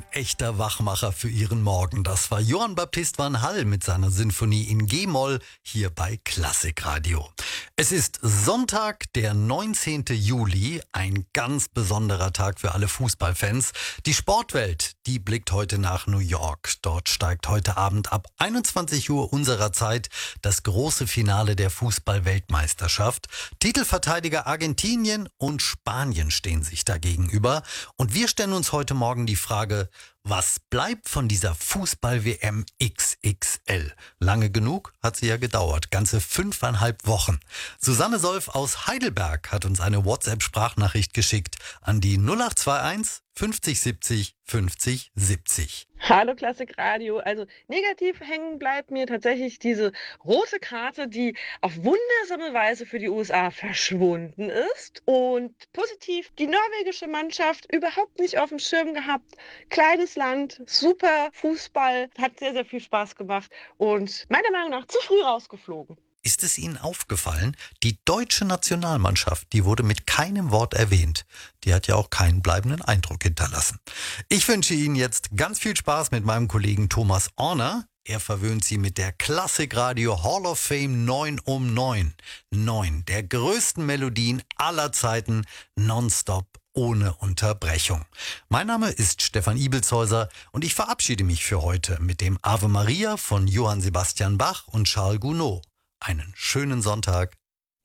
Ein echter Wachmacher für Ihren Morgen. Das war Johann Baptist van Hall mit seiner Sinfonie in G-Moll hier bei Klassikradio. Es ist Sonntag, der 19. Juli, ein ganz besonderer Tag für alle Fußballfans. Die Sportwelt, die blickt heute nach New York. Dort steigt heute Abend ab 21 Uhr unserer Zeit das große Finale der Fußball-Weltmeisterschaft. Titelverteidiger Argentinien und Spanien stehen sich da gegenüber. Und wir stellen uns heute Morgen die Frage, was bleibt von dieser Fußball-WM XXL? Lange genug hat sie ja gedauert, ganze 5,5 Wochen. Susanne Solf aus Heidelberg hat uns eine WhatsApp-Sprachnachricht geschickt an die 0821 50 70 50 70. Hallo Klassikradio. Also negativ hängen bleibt mir tatsächlich diese rote Karte, die auf wundersame Weise für die USA verschwunden ist. Und positiv die norwegische Mannschaft überhaupt nicht auf dem Schirm gehabt. Kleines Land, super Fußball, hat sehr, sehr viel Spaß gemacht und meiner Meinung nach zu früh rausgeflogen. Ist es Ihnen aufgefallen? Die deutsche Nationalmannschaft, die wurde mit keinem Wort erwähnt. Die hat ja auch keinen bleibenden Eindruck hinterlassen. Ich wünsche Ihnen jetzt ganz viel Spaß mit meinem Kollegen Thomas Orner. Er verwöhnt Sie mit der Klassikradio Hall of Fame 9 um 9. 9 der größten Melodien aller Zeiten, nonstop, ohne Unterbrechung. Mein Name ist Stefan Ibelshäuser und ich verabschiede mich für heute mit dem Ave Maria von Johann Sebastian Bach und Charles Gounod. Einen schönen Sonntag.